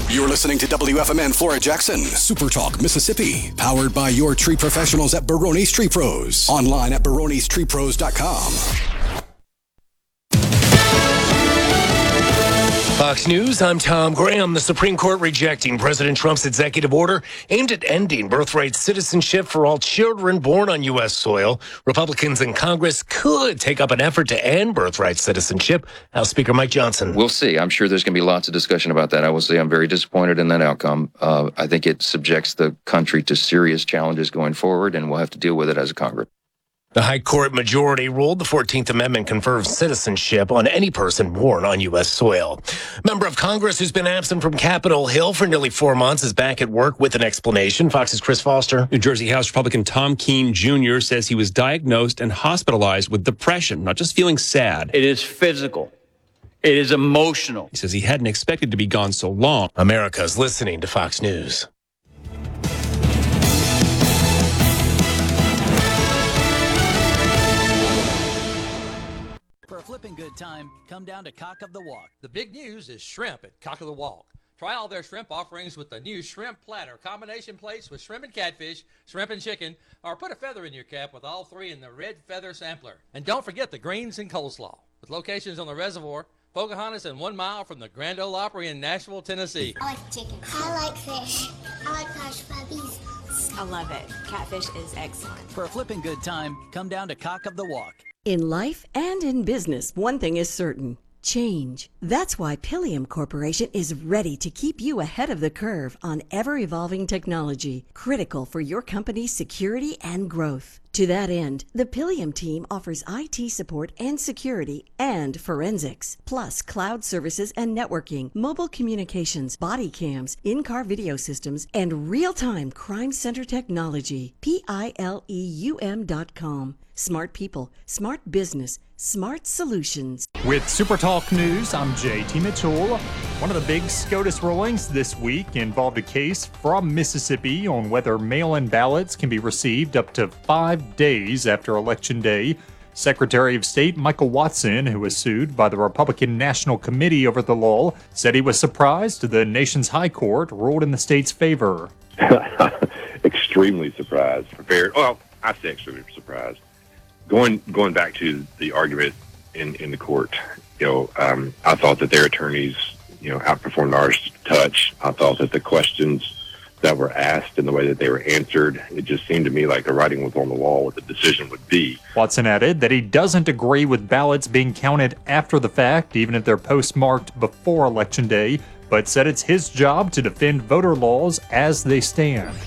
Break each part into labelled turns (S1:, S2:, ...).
S1: You're listening to WFMN Flora Jackson, Super Talk, Mississippi. Powered by your tree professionals at Barone's Tree Pros. Online at baronestreepros.com.
S2: Fox News, I'm Tom Graham. The Supreme Court rejecting President Trump's executive order aimed at ending birthright citizenship for all children born on U.S. soil. Republicans in Congress could take up an effort to end birthright citizenship. House Speaker Mike Johnson.
S3: We'll see. I'm sure there's going to be lots of discussion about that. I will say I'm very disappointed in that outcome. I think it subjects the country to serious challenges going forward, and we'll have to deal with it as a Congress.
S2: The High Court majority ruled the 14th Amendment confers citizenship on any person born on U.S. soil. Member of Congress who's been absent from Capitol Hill for nearly 4 months is back at work with an explanation. Fox's Chris Foster.
S4: New Jersey House Republican Tom Keene Jr. says he was diagnosed and hospitalized with depression, not just feeling sad.
S5: It is physical. It is emotional.
S4: He says he hadn't expected to be gone so long.
S2: America's listening to Fox News.
S6: For a flipping good time, come down to Cock of the Walk.
S7: The big news is shrimp at Cock of the Walk. Try all their shrimp offerings with the new shrimp platter. Combination plates with shrimp and catfish, shrimp and chicken, or put a feather in your cap with all three in the red feather sampler. And don't forget the greens and coleslaw. With locations on the Reservoir, Pocahontas, and 1 mile from the Grand Ole Opry in Nashville, Tennessee.
S8: I like chicken. I like fish. I like hush puppies.
S9: I love it. Catfish is excellent.
S6: For a flipping good time, come down to Cock of the Walk.
S10: In life and in business, one thing is certain. Change. That's why Pilium Corporation is ready to keep you ahead of the curve on ever-evolving technology, critical for your company's security and growth. To that end, the Pilium team offers IT support and security and forensics, plus cloud services and networking, mobile communications, body cams, in-car video systems, and real-time crime center technology. Pileum.com. Smart people, smart business, smart solutions.
S11: With Super Talk News, I'm JT Mitchell. One of the big SCOTUS rulings this week involved a case from Mississippi on whether mail-in ballots can be received up to 5 days after Election Day. Secretary of State Michael Watson, who was sued by the Republican National Committee over the law, said he was surprised the nation's high court ruled in the state's favor.
S12: Extremely surprised. I say extremely surprised. Going back to the argument in the court, I thought that their attorneys, outperformed ours to touch. I thought that the questions that were asked and the way that they were answered, it just seemed to me like the writing was on the wall what the decision would be.
S11: Watson added that he doesn't agree with ballots being counted after the fact, even if they're postmarked before Election Day, but said it's his job to defend voter laws as they stand.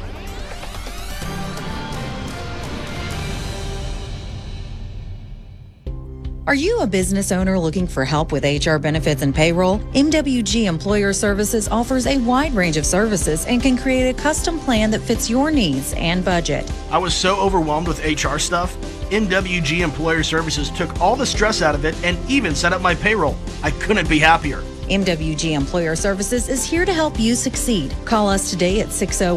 S13: Are you a business owner looking for help with HR benefits and payroll? MWG Employer Services offers a wide range of services and can create a custom plan that fits your needs and budget.
S14: I was so overwhelmed with HR stuff. MWG Employer Services took all the stress out of it and even set up my payroll. I couldn't be happier.
S13: MWG Employer Services is here to help you succeed. Call us today at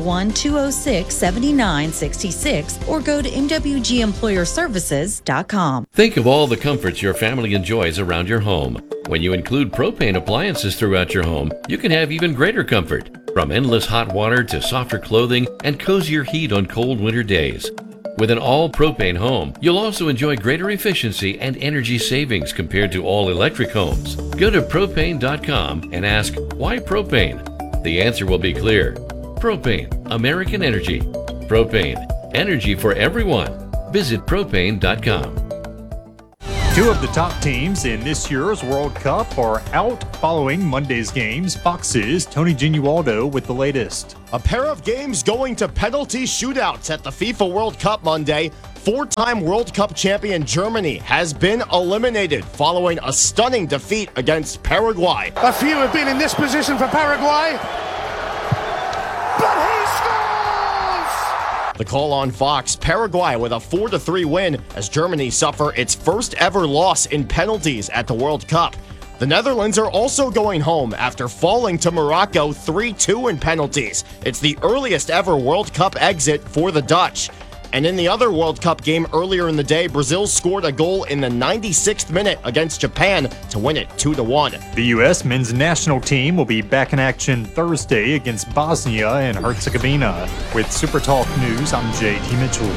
S13: 601-206-7966 or go to MWGEmployerServices.com.
S15: Think of all the comforts your family enjoys around your home. When you include propane appliances throughout your home, you can have even greater comfort, from endless hot water to softer clothing and cozier heat on cold winter days. With an all-propane home, you'll also enjoy greater efficiency and energy savings compared to all-electric homes. Go to propane.com and ask, why propane? The answer will be clear. Propane, American energy. Propane, energy for everyone. Visit propane.com.
S11: Two of the top teams in this year's World Cup are out following Monday's games. Fox's Tony Genualdo with the latest.
S16: A pair of games going to penalty shootouts at the FIFA World Cup Monday. Four-time World Cup champion Germany has been eliminated following a stunning defeat against Paraguay.
S17: A few have been in this position for Paraguay, but he scores!
S16: The call on Fox, Paraguay with a 4-3 win as Germany suffer its first ever loss in penalties at the World Cup. The Netherlands are also going home after falling to Morocco 3-2 in penalties. It's the earliest ever World Cup exit for the Dutch. And in the other World Cup game earlier in the day, Brazil scored a goal in the 96th minute against Japan to win it 2-1.
S11: The U.S. men's national team will be back in action Thursday against Bosnia and Herzegovina. With Super Talk News, I'm JT Mitchell.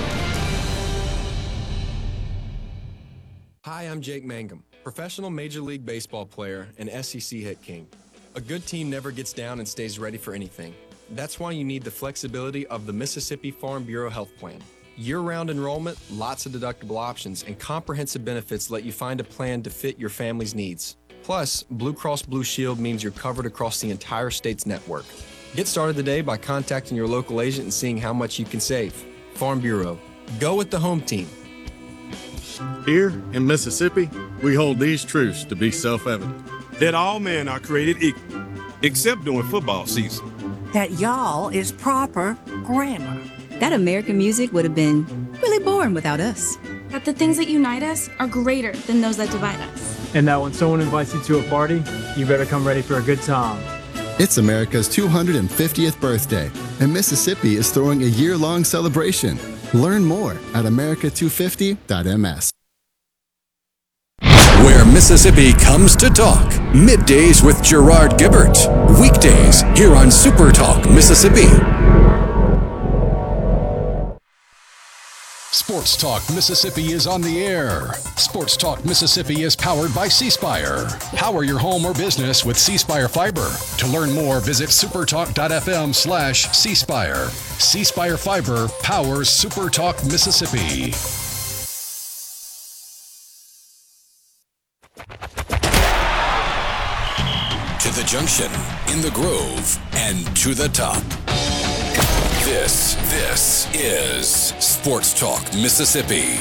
S18: Hi, I'm Jake Mangum, professional Major League Baseball player and SEC hit king. A good team never gets down and stays ready for anything. That's why you need the flexibility of the Mississippi Farm Bureau Health Plan. Year-round enrollment, lots of deductible options, and comprehensive benefits let you find a plan to fit your family's needs. Plus, Blue Cross Blue Shield means you're covered across the entire state's network. Get started today by contacting your local agent and seeing how much you can save. Farm Bureau. Go with the home team.
S19: Here in Mississippi, we hold these truths to be self-evident.
S20: That all men are created equal, except during football season.
S21: That y'all is proper grammar.
S22: That American music would have been really boring without us.
S23: That the things that unite us are greater than those that divide us.
S24: And that when someone invites you to a party, you better come ready for a good time.
S25: It's America's 250th birthday, and Mississippi is throwing a year-long celebration. Learn more at america250.ms.
S1: Where Mississippi comes to talk. Middays with Gerard Gibbert. Weekdays here on Super Talk Mississippi. Sports Talk Mississippi is on the air. Sports Talk Mississippi is powered by C Spire. Power your home or business with C Spire Fiber. To learn more, visit supertalk.fm/C Spire. C Spire Fiber powers Super Talk Mississippi. To the junction, in the grove, and to the top. This is Sports Talk Mississippi.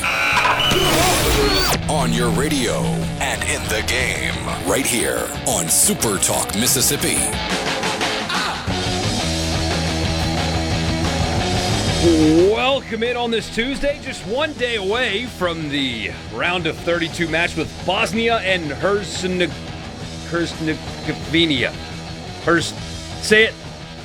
S1: On your radio and in the game, right here on Super Talk Mississippi.
S4: Welcome in on this Tuesday, just one day away from the round of 32 match with Bosnia and Herzegovina. Say it.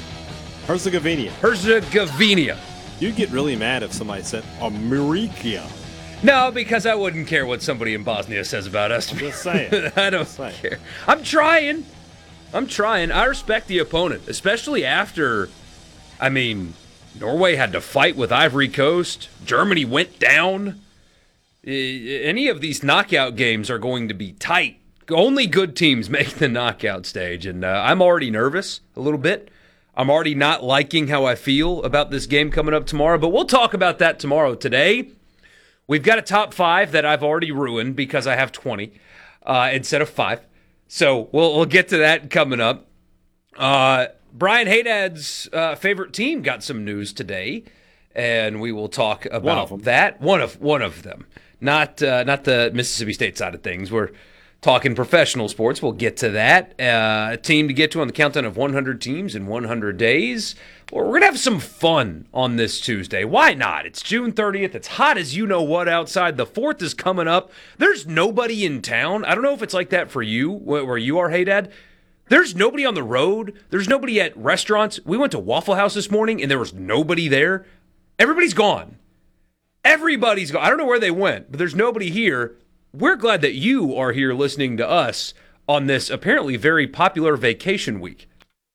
S4: Herzegovina.
S26: You'd get really mad if somebody said America.
S4: No, because I wouldn't care what somebody in Bosnia says about us.
S26: Just saying.
S4: I don't care. I'm trying. I respect the opponent, especially after, Norway had to fight with Ivory Coast. Germany went down. Any of these knockout games are going to be tight. Only good teams make the knockout stage, and I'm already nervous a little bit. I'm already not liking how I feel about this game coming up tomorrow, but we'll talk about that tomorrow. Today, we've got a top 5 that I've already ruined because I have 20 instead of 5. So we'll get to that coming up. Brian Haydad's favorite team got some news today, and we will talk about that. One of them, not the Mississippi State side of things. We're talking professional sports. We'll get to that. A team to get to on the countdown of 100 teams in 100 days. Well, we're going to have some fun on this Tuesday. Why not? It's June 30th. It's hot as you know what outside. The 4th is coming up. There's nobody in town. I don't know if it's like that for you, where you are, Haydad. There's nobody on the road. There's nobody at restaurants. We went to Waffle House this morning, and there was nobody there. Everybody's gone. Everybody's gone. I don't know where they went, but there's nobody here. We're glad that you are here listening to us on this apparently very popular vacation week.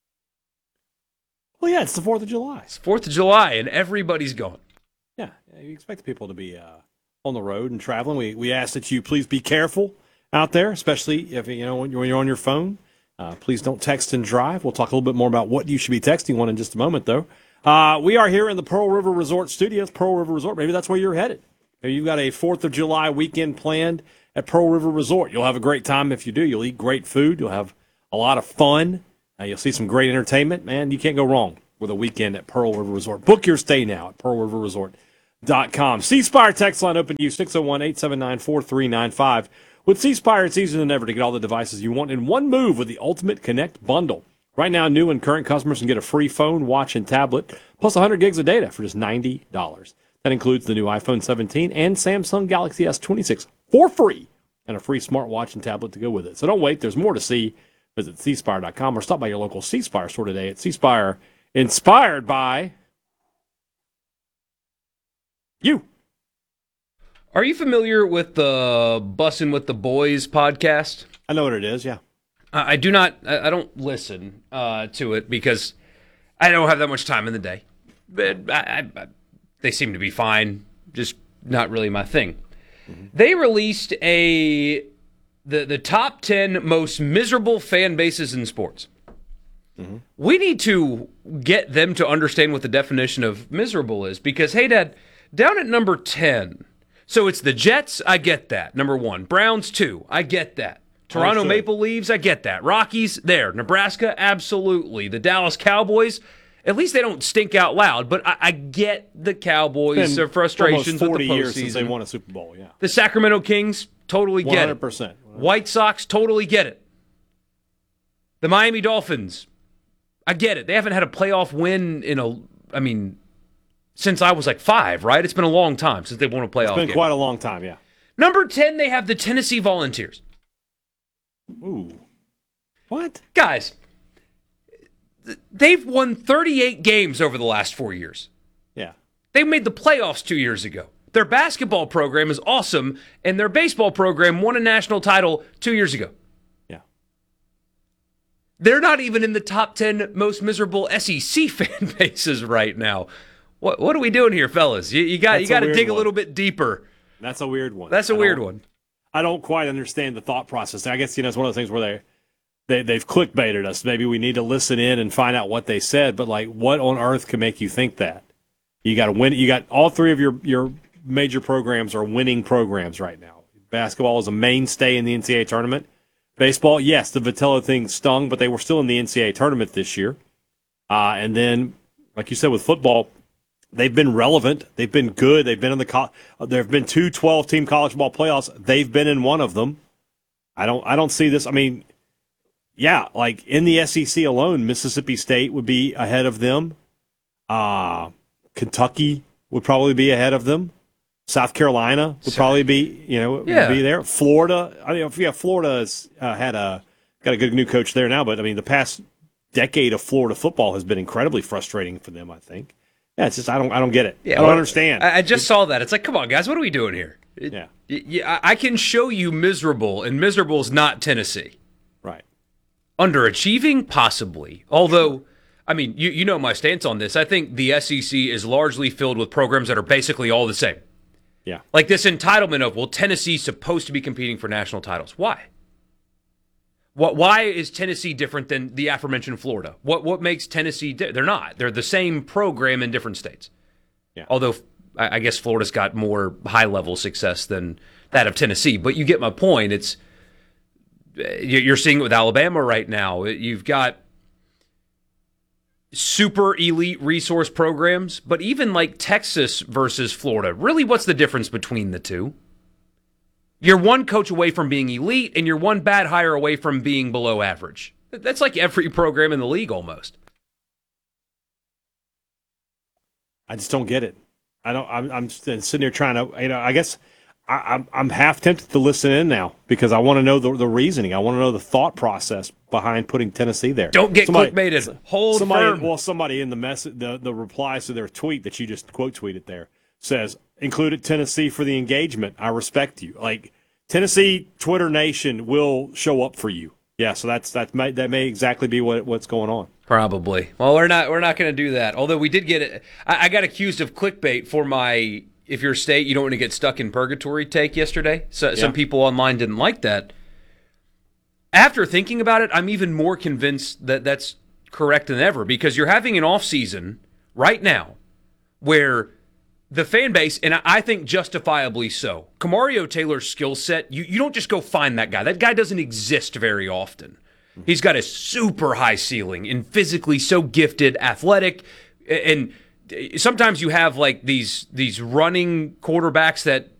S26: Well, yeah, it's the 4th of July.
S4: It's 4th of July, and everybody's gone.
S26: Yeah, you expect people to be on the road and traveling. We ask that you please be careful out there, especially if when you're on your phone. Please don't text and drive. We'll talk a little bit more about what you should be texting on in just a moment, though. We are here in the Pearl River Resort Studios. Pearl River Resort, maybe that's where you're headed. Maybe you've got a 4th of July weekend planned at Pearl River Resort. You'll have a great time if you do. You'll eat great food. You'll have a lot of fun. You'll see some great entertainment. Man, you can't go wrong with a weekend at Pearl River Resort. Book your stay now at pearlriverresort.com. C Spire text line open to you, 601-879-4395. With C Spire, it's easier than ever to get all the devices you want in one move with the Ultimate Connect bundle. Right now, new and current customers can get a free phone, watch, and tablet, plus 100 gigs of data for just $90. That includes the new iPhone 17 and Samsung Galaxy S26 for free, and a free smartwatch and tablet to go with it. So don't wait. There's more to see. Visit cspire.com or stop by your local C Spire store today at C Spire, inspired by You.
S4: Are you familiar with the Bussin' with the Boys podcast?
S26: I know what it is, yeah.
S4: I do not. I don't listen to it because I don't have that much time in the day. But they seem to be fine. Just not really my thing. Mm-hmm. They released the top 10 most miserable fan bases in sports. Mm-hmm. We need to get them to understand what the definition of miserable is because, hey, Dad, down at number 10, so it's the Jets, I get that, number 1. Browns, 2, I get that. Toronto Maple Leafs, I get that. Rockies, there. Nebraska, absolutely. The Dallas Cowboys, at least they don't stink out loud, but I get the Cowboys, their frustrations with the postseason. 40
S26: years since they won a Super Bowl, yeah.
S4: The Sacramento Kings, totally get
S26: 100%.
S4: it. White Sox, totally get it. The Miami Dolphins, I get it. They haven't had a playoff win since I was like 5, right? It's been a long time since they won a playoff game.
S26: It's been quite a long time, yeah.
S4: Number 10, they have the Tennessee Volunteers.
S26: Ooh. What?
S4: Guys, they've won 38 games over the last 4 years.
S26: Yeah.
S4: They made the playoffs 2 years ago. Their basketball program is awesome, and their baseball program won a national title 2 years ago.
S26: Yeah.
S4: They're not even in the top 10 most miserable SEC fan bases right now. What are we doing here, fellas? You got to dig a little bit deeper.
S26: That's a weird one.
S4: That's a weird one.
S26: I don't quite understand the thought process. I guess it's one of those things where they've clickbaited us. Maybe we need to listen in and find out what they said. But like, what on earth can make you think that? You got to win. You got all 3 of your major programs are winning programs right now. Basketball is a mainstay in the NCAA tournament. Baseball, yes, the Vitello thing stung, but they were still in the NCAA tournament this year. And then, like you said, with football, they've been relevant. They've been good. They've been in there have been 2 12-team college ball playoffs. They've been in one of them. I don't see this. I mean, yeah, like in the SEC alone, Mississippi State would be ahead of them. Kentucky would probably be ahead of them. South Carolina would probably be, would be there. Florida, Florida has got a good new coach there now, but I mean, the past decade of Florida football has been incredibly frustrating for them, I think. Yeah, it's just I don't get it. I don't understand.
S4: I just saw that. It's like, come on, guys, what are we doing here? I can show you miserable, and miserable is not Tennessee.
S26: Right.
S4: Underachieving, possibly. Although, I mean, you know my stance on this. I think the SEC is largely filled with programs that are basically all the same.
S26: Yeah.
S4: Like this entitlement of, well, Tennessee's supposed to be competing for national titles. Why? Why is Tennessee different than the aforementioned Florida? What makes Tennessee they're not. They're the same program in different states.
S26: Yeah.
S4: Although I guess Florida's got more high-level success than that of Tennessee. But you get my point. It's you're seeing it with Alabama right now. You've got super elite resource programs, but even like Texas versus Florida, really what's the difference between the two? You're one coach away from being elite, and you're one bad hire away from being below average. That's like every program in the league almost.
S26: I just don't get it. I'm sitting here trying to, I guess I'm half tempted to listen in now because I want to know the reasoning. I want to know the thought process behind putting Tennessee there.
S4: Don't get clickbaited. Hold firm.
S26: Well, somebody in the message, the replies to their tweet that you just quote tweeted there says, included Tennessee for the engagement. I respect you. Like, Tennessee Twitter Nation will show up for you. Yeah, so that may exactly be what's going on.
S4: Probably. Well, we're not going to do that. Although we did get it. I got accused of clickbait for my "if you're state, you don't want to get stuck in purgatory" take yesterday. So some people online didn't like that. After thinking about it, I'm even more convinced that that's correct than ever because you're having an off season right now where the fan base, and I think justifiably so, Kamario Taylor's skill set, you don't just go find that guy. That guy doesn't exist very often. He's got a super high ceiling and physically so gifted, athletic, and sometimes you have like these running quarterbacks that